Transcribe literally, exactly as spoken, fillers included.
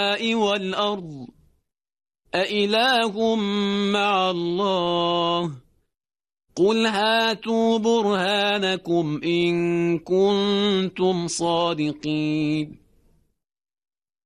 والأرض أإله مع الله قل هاتوا برهانكم إن كنتم صادقين